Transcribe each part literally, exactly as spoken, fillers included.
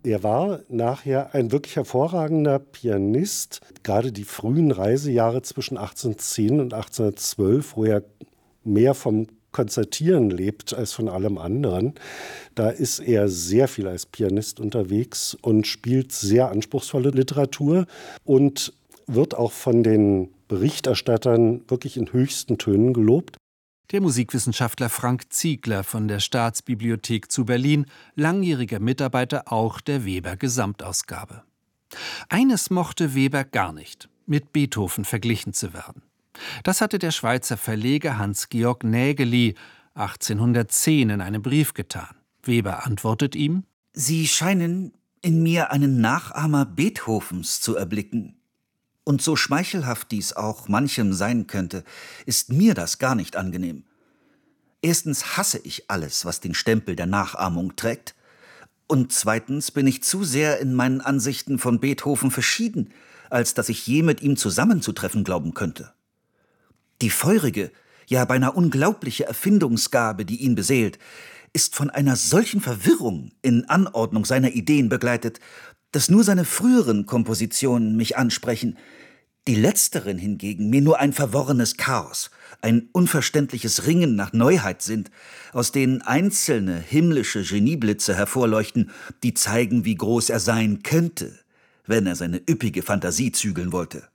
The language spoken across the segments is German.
Er war nachher ein wirklich hervorragender Pianist. Gerade die frühen Reisejahre zwischen achtzehnhundertzehn und achtzehnhundertzwölf, wo er mehr vom Konzertieren lebt als von allem anderen. Da ist er sehr viel als Pianist unterwegs und spielt sehr anspruchsvolle Literatur und wird auch von den Berichterstattern wirklich in höchsten Tönen gelobt. Der Musikwissenschaftler Frank Ziegler von der Staatsbibliothek zu Berlin, langjähriger Mitarbeiter auch der Weber-Gesamtausgabe. Eines mochte Weber gar nicht, mit Beethoven verglichen zu werden. Das hatte der Schweizer Verleger Hans-Georg Nägeli achtzehnhundertzehn in einem Brief getan. Weber antwortet ihm: »Sie scheinen in mir einen Nachahmer Beethovens zu erblicken. Und so schmeichelhaft dies auch manchem sein könnte, ist mir das gar nicht angenehm. Erstens hasse ich alles, was den Stempel der Nachahmung trägt. Und zweitens bin ich zu sehr in meinen Ansichten von Beethoven verschieden, als dass ich je mit ihm zusammenzutreffen glauben könnte. Die feurige, ja beinahe unglaubliche Erfindungsgabe, die ihn beseelt, ist von einer solchen Verwirrung in Anordnung seiner Ideen begleitet, dass nur seine früheren Kompositionen mich ansprechen, die letzteren hingegen mir nur ein verworrenes Chaos, ein unverständliches Ringen nach Neuheit sind, aus denen einzelne himmlische Genieblitze hervorleuchten, die zeigen, wie groß er sein könnte, wenn er seine üppige Fantasie zügeln wollte.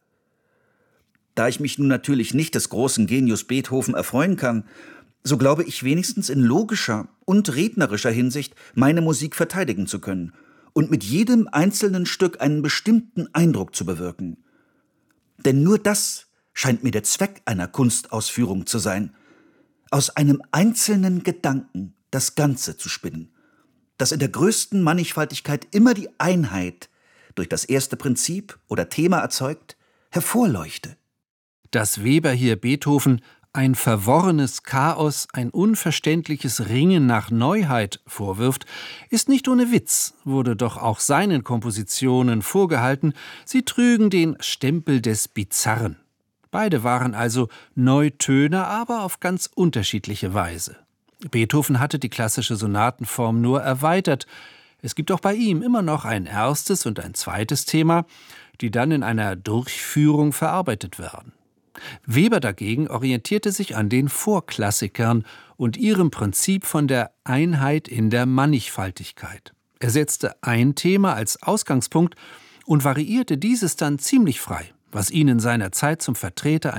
Da ich mich nun natürlich nicht des großen Genius Beethoven erfreuen kann, so glaube ich wenigstens in logischer und rednerischer Hinsicht meine Musik verteidigen zu können und mit jedem einzelnen Stück einen bestimmten Eindruck zu bewirken. Denn nur das scheint mir der Zweck einer Kunstausführung zu sein, aus einem einzelnen Gedanken das Ganze zu spinnen, das in der größten Mannigfaltigkeit immer die Einheit durch das erste Prinzip oder Thema erzeugt, hervorleuchte. Dass Weber hier Beethoven ein verworrenes Chaos, ein unverständliches Ringen nach Neuheit vorwirft, ist nicht ohne Witz, wurde doch auch seinen Kompositionen vorgehalten, sie trügen den Stempel des Bizarren. Beide waren also Neutöner, aber auf ganz unterschiedliche Weise. Beethoven hatte die klassische Sonatenform nur erweitert. Es gibt auch bei ihm immer noch ein erstes und ein zweites Thema, die dann in einer Durchführung verarbeitet werden. Weber dagegen orientierte sich an den Vorklassikern und ihrem Prinzip von der Einheit in der Mannigfaltigkeit. Er setzte ein Thema als Ausgangspunkt und variierte dieses dann ziemlich frei, was ihn in seiner Zeit zum Vertreter